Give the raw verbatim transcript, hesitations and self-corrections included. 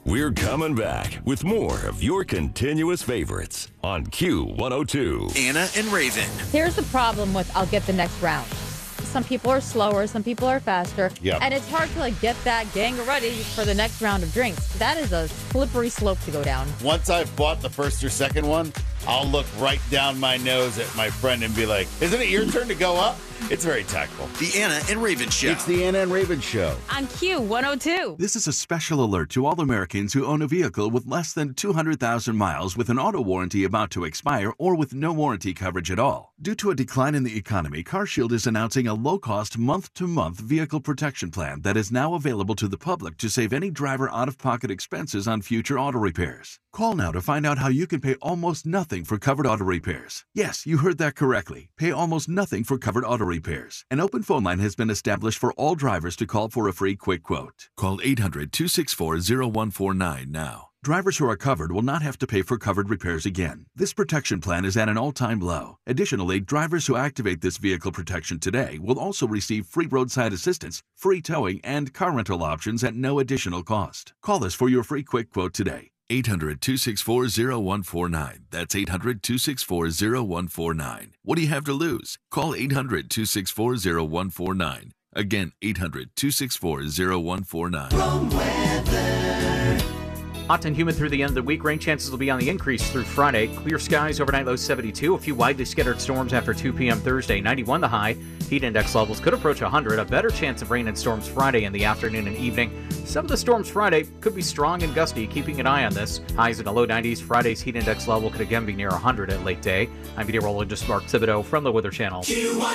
We're coming back with more of your continuous favorites on Q one oh two. Anna and Raven. Here's the problem with I'll get the next round. Some people are slower, some people are faster. Yep. And it's hard to like get that gang ready for the next round of drinks. That is a slippery slope to go down. Once I've bought the first or second one, I'll look right down my nose at my friend and be like, isn't it your turn to go up? It's very tactful. The Anna and Raven Show. It's the Anna and Raven Show. On Q one oh two. This is a special alert to all Americans who own a vehicle with less than two hundred thousand miles with an auto warranty about to expire or with no warranty coverage at all. Due to a decline in the economy, CarShield is announcing a low-cost month-to-month vehicle protection plan that is now available to the public to save any driver out-of-pocket expenses on future auto repairs. Call now to find out how you can pay almost nothing for covered auto repairs. Yes, you heard that correctly. Pay almost nothing for covered auto repairs. An open phone line has been established for all drivers to call for a free quick quote. Call eight hundred, two six four, zero one four nine now. Drivers who are covered will not have to pay for covered repairs again. This protection plan is at an all-time low. Additionally, drivers who activate this vehicle protection today will also receive free roadside assistance, free towing, and car rental options at no additional cost. Call us for your free quick quote today. eight hundred, two six four, zero one four nine. That's eight hundred, two six four, zero one four nine. What do you have to lose? Call eight hundred, two six four, zero one four nine. Again, eight hundred, two six four, zero one four nine. Wrong weather. Hot and humid through the end of the week. Rain chances will be on the increase through Friday. Clear skies overnight, low seventy-two. A few widely scattered storms after two p.m. Thursday. ninety-one the high. Heat index levels could approach one hundred. A better chance of rain and storms Friday in the afternoon and evening. Some of the storms Friday could be strong and gusty. Keeping an eye on this. Highs in the low nineties. Friday's heat index level could again be near one hundred at late day. I'm meteorologist Mark Thibodeau from the Weather Channel.